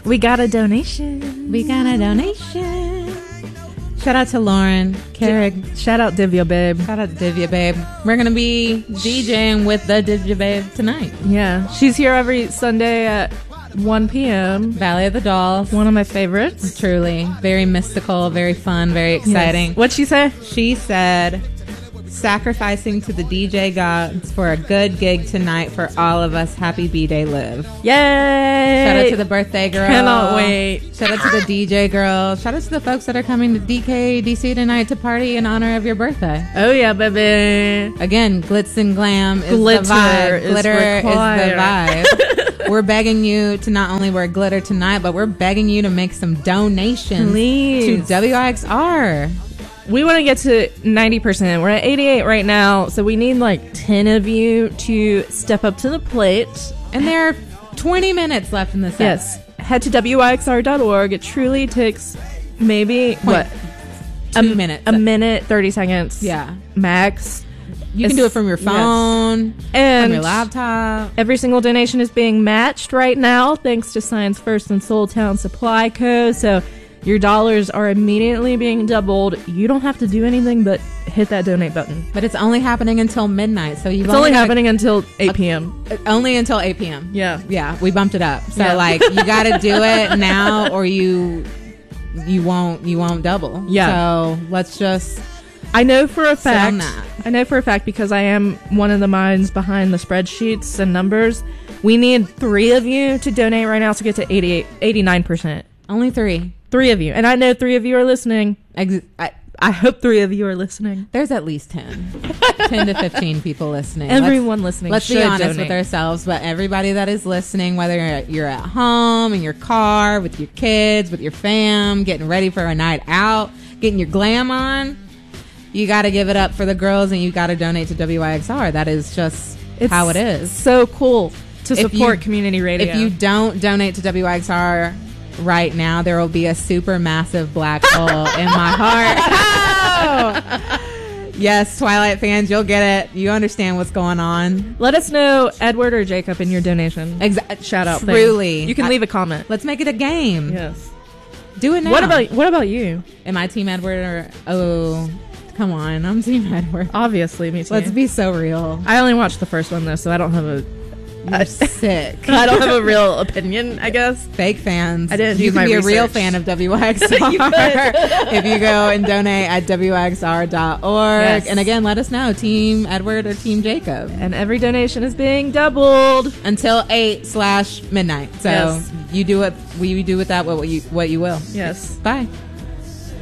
We got a donation. Shout out to Lauren Carrick. Shout out Divya Babe. Shout out to Divya Babe. We're going to be DJing with the Divya Babe tonight. Yeah. She's here every Sunday at 1 p.m. Valley of the Dolls. One of my favorites. Truly. Very mystical, very fun, very exciting. Yes. What'd she say? She said, sacrificing to the DJ gods for a good gig tonight for all of us. Happy B-Day Live. Yay! Shout out to the birthday girl. Cannot wait. Shout out to the DJ girl. Shout out to the folks that are coming to DKDC tonight to party in honor of your birthday. Oh yeah, baby. Again, glitz and glam is Glitter the vibe. is Glitter required. is the vibe. We're begging you to not only wear glitter tonight, but we're begging you to make some donations Please. to WXR. We want to get to 90%. We're at 88 right now, so we need like 10 of you to step up to the plate. And there are 20 minutes left in the set. Yes. Head to WYXR.org. It truly takes maybe, what? 2 minutes. A minute, 30 seconds. Yeah. Max. You can do it from your phone, and from your laptop. Every single donation is being matched right now thanks to Science First and Soul Town Supply Co. So your dollars are immediately being doubled. You don't have to do anything but hit that donate button. But it's only happening until midnight. So it's only happening until 8 p.m. Only until 8 p.m. Yeah. Yeah, we bumped it up. So Yeah. like you got to do it now or you won't double. Yeah. So let's just I know for a fact. that. I know for a fact because I am one of the minds behind the spreadsheets and numbers. We need 3 of you to donate right now to get to 89%. only 3. 3 of you. And I know 3 of you are listening. I hope 3 of you are listening. There's at least 10 to 15 people listening. Everyone listening. Let's be should honest donate. with ourselves, but everybody that is listening, whether you're at home, in your car, with your kids, with your fam, getting ready for a night out, getting your glam on, you got to give it up for the girls and you got to donate to WYXR. That is just how it is. So cool to support community radio. If you don't donate to WYXR right now, there will be a super massive black hole in my heart. Yes, Twilight fans, you'll get it. You understand what's going on. Let us know, Edward or Jacob, in your donation. Shout out. Truly. Thing. You can leave a comment. Let's make it a game. Yes. Do it now. What about you? Am I Team Edward or... Oh, come on. I'm Team Edward. Obviously, me too. Let's be so real. I only watched the first one, though, so I don't have a... You're sick. I don't have a real opinion, I guess. Fake fans. I didn't You do can my be a real research. fan of WXR You could. if you go and donate at WXR.org. Yes. And again, let us know, Team Edward or Team Jacob. And every donation is being doubled. Until 8/midnight. So Yes. you do it. We do with that what you will. Yes. Bye.